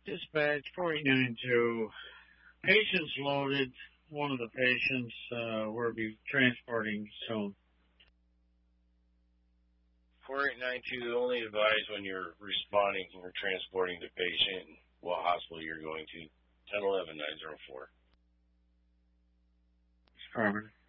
Dispatch 492. Patients loaded. One of the patients will be transporting soon. 4892, only advise when you're responding or transporting the patient, what hospital you're going to. 1011-904. Affirmative.